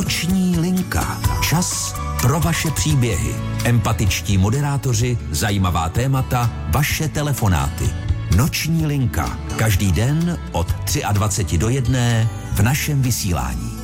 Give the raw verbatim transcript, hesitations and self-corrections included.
Noční linka. Čas pro vaše příběhy. Empatičtí moderátoři, zajímavá témata, vaše telefonáty. Noční linka. Každý den od dvacet tři do jedné v našem vysílání.